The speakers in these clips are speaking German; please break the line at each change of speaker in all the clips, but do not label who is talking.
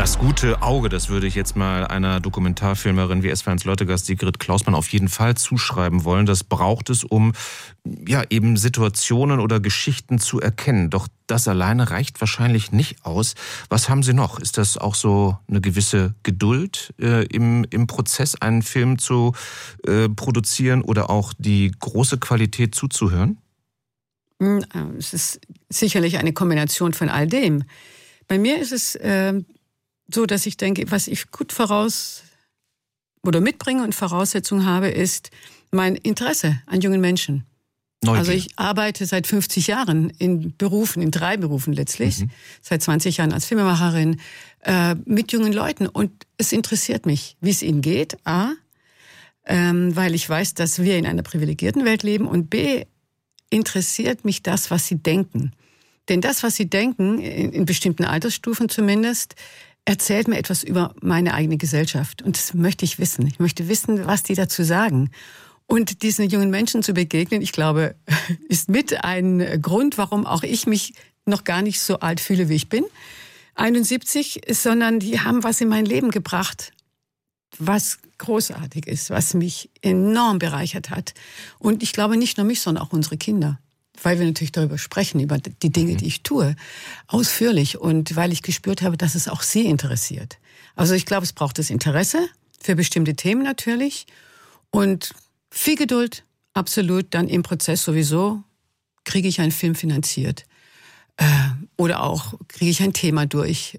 Das gute Auge, das würde ich jetzt mal einer Dokumentarfilmerin wie S-Fans Lottegast Sigrid Klausmann auf jeden Fall zuschreiben wollen. Das braucht es, um ja eben Situationen oder Geschichten zu erkennen. Doch das alleine reicht wahrscheinlich nicht aus. Was haben Sie noch? Ist das auch so eine gewisse Geduld im Prozess, einen Film zu produzieren oder auch die große Qualität zuzuhören?
Es ist sicherlich eine Kombination von all dem. Bei mir ist es so, dass ich denke, was ich gut mitbringe und Voraussetzung habe, ist mein Interesse an jungen Menschen. Neugier. Also ich arbeite seit 50 Jahren in 3 Berufen letztlich, seit 20 Jahren als Filmemacherin, mit jungen Leuten. Und es interessiert mich, wie es ihnen geht, A, weil ich weiß, dass wir in einer privilegierten Welt leben, und B, interessiert mich das, was sie denken. Denn das, was sie denken, in bestimmten Altersstufen zumindest, erzählt mir etwas über meine eigene Gesellschaft. Und das möchte ich wissen. Ich möchte wissen, was die dazu sagen. Und diesen jungen Menschen zu begegnen, ich glaube, ist mit ein Grund, warum auch ich mich noch gar nicht so alt fühle, wie ich bin, 71, sondern die haben was in mein Leben gebracht, was großartig ist, was mich enorm bereichert hat. Und ich glaube nicht nur mich, sondern auch unsere Kinder. Weil wir natürlich darüber sprechen, über die Dinge, die ich tue, ausführlich, und weil ich gespürt habe, dass es auch Sie interessiert. Also ich glaube, es braucht das Interesse für bestimmte Themen natürlich und viel Geduld, absolut. Dann im Prozess sowieso kriege ich einen Film finanziert oder auch kriege ich ein Thema durch.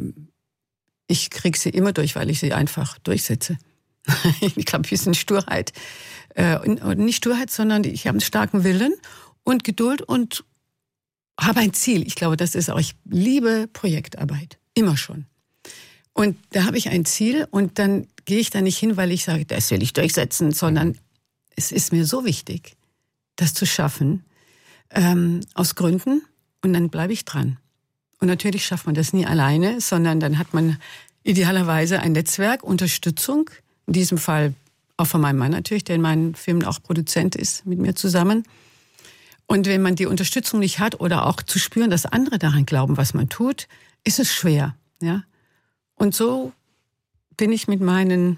Ich kriege sie immer durch, weil ich sie einfach durchsetze. Ich glaube, ein bisschen Sturheit. Nicht Sturheit, sondern ich habe einen starken Willen und Geduld und habe ein Ziel. Ich glaube, das ist auch, ich liebe Projektarbeit. Immer schon. Und da habe ich ein Ziel, und dann gehe ich da nicht hin, weil ich sage, das will ich durchsetzen, sondern es ist mir so wichtig, das zu schaffen, aus Gründen, und dann bleibe ich dran. Und natürlich schafft man das nie alleine, sondern dann hat man idealerweise ein Netzwerk, Unterstützung, in diesem Fall auch von meinem Mann natürlich, der in meinen Filmen auch Produzent ist, mit mir zusammen. Und wenn man die Unterstützung nicht hat oder auch zu spüren, dass andere daran glauben, was man tut, ist es schwer. Ja? Und so bin ich mit dem,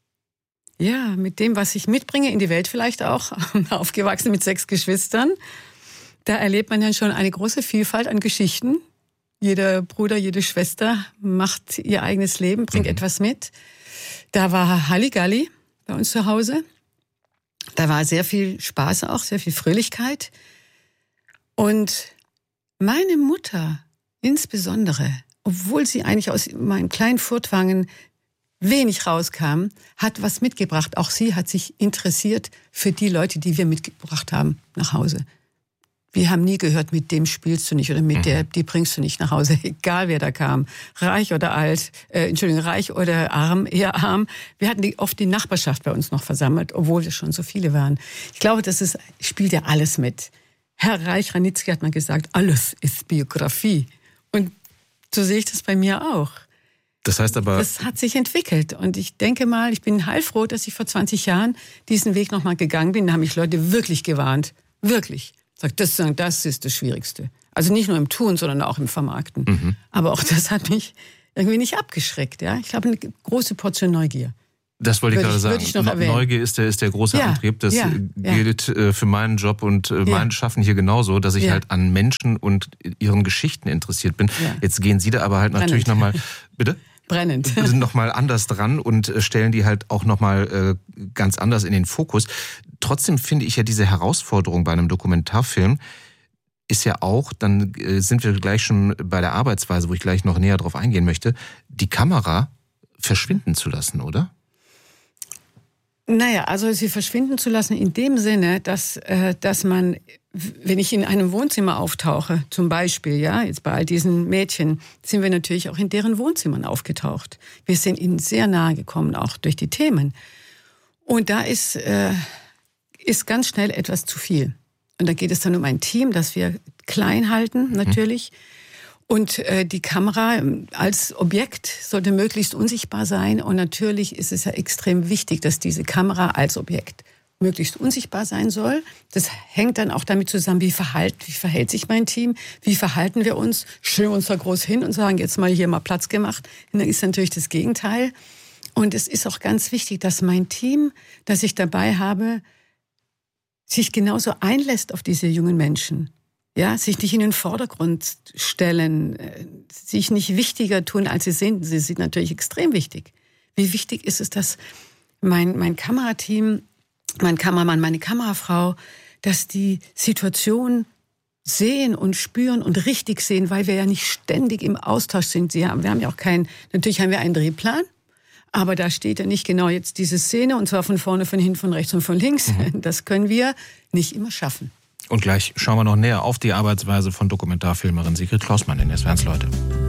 was ich mitbringe in die Welt vielleicht auch, aufgewachsen mit 6 Geschwistern. Da erlebt man ja schon eine große Vielfalt an Geschichten. Jeder Bruder, jede Schwester macht ihr eigenes Leben, bringt etwas mit. Da war Halligalli bei uns zu Hause. Da war sehr viel Spaß auch, sehr viel Fröhlichkeit. Und meine Mutter insbesondere, obwohl sie eigentlich aus meinem kleinen Furtwangen wenig rauskam, hat was mitgebracht. Auch sie hat sich interessiert für die Leute, die wir mitgebracht haben nach Hause. Wir haben nie gehört, mit dem spielst du nicht oder mit der, die bringst du nicht nach Hause, egal wer da kam. Reich oder reich oder arm, eher arm. Wir hatten oft die Nachbarschaft bei uns noch versammelt, obwohl es schon so viele waren. Ich glaube, spielt ja alles mit. Herr Reich-Ranitzky hat mal gesagt, alles ist Biografie. Und so sehe ich das bei mir auch.
Das heißt aber...
Das hat sich entwickelt. Und ich denke mal, ich bin heilfroh, dass ich vor 20 Jahren diesen Weg nochmal gegangen bin. Da haben mich Leute wirklich gewarnt. Wirklich. Sagt, das ist das Schwierigste. Also nicht nur im Tun, sondern auch im Vermarkten. Aber auch das hat mich irgendwie nicht abgeschreckt. Ja? Ich habe eine große Portion Neugier.
Das wollte ich gerade sagen. Neugier ist der große Antrieb. Das gilt für meinen Job und mein Schaffen hier genauso, dass ich halt an Menschen und ihren Geschichten interessiert bin. Ja. Jetzt gehen Sie da aber halt natürlich nochmal... Bitte?
Brennend.
Sind nochmal anders dran und stellen die halt auch nochmal ganz anders in den Fokus. Trotzdem finde ich ja diese Herausforderung bei einem Dokumentarfilm ist ja auch, dann sind wir gleich schon bei der Arbeitsweise, wo ich gleich noch näher drauf eingehen möchte, die Kamera verschwinden zu lassen, oder?
Naja, also sie verschwinden zu lassen in dem Sinne, dass man, wenn ich in einem Wohnzimmer auftauche, zum Beispiel, jetzt bei all diesen Mädchen, sind wir natürlich auch in deren Wohnzimmern aufgetaucht. Wir sind ihnen sehr nahe gekommen, auch durch die Themen. Und da ist ganz schnell etwas zu viel. Und da geht es dann um ein Team, das wir klein halten, natürlich. Und die Kamera als Objekt sollte möglichst unsichtbar sein. Und natürlich ist es ja extrem wichtig, dass diese Kamera als Objekt möglichst unsichtbar sein soll. Das hängt dann auch damit zusammen, wie verhält sich mein Team, wie verhalten wir uns, stellen wir uns da groß hin und sagen, jetzt mal hier mal Platz gemacht. Und dann ist natürlich das Gegenteil. Und es ist auch ganz wichtig, dass mein Team, das ich dabei habe, sich genauso einlässt auf diese jungen Menschen. Ja, sich nicht in den Vordergrund stellen, sich nicht wichtiger tun, als sie sind. Sie sind natürlich extrem wichtig. Wie wichtig ist es, dass mein Kamerateam, mein Kameramann, meine Kamerafrau, dass die Situation sehen und spüren und richtig sehen, weil wir ja nicht ständig im Austausch sind. Wir haben ja auch natürlich haben wir einen Drehplan, aber da steht ja nicht genau jetzt diese Szene und zwar von vorne, von hinten, von rechts und von links. Das können wir nicht immer schaffen.
Und gleich schauen wir noch näher auf die Arbeitsweise von Dokumentarfilmerin Sigrid Klausmann in SWR 1 Leute.